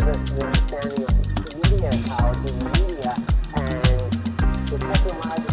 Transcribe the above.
us the understanding of media, powers in media, and the technological